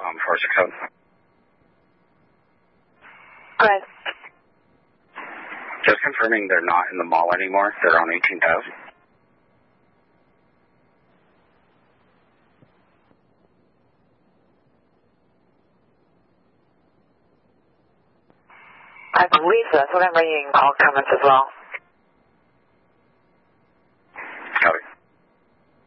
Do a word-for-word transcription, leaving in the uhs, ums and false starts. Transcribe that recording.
Um, four six seven. Go ahead. Just confirming they're not in the mall anymore. They're on eighteenth Avenue. I believe so. That's what I'm reading in call comments as well.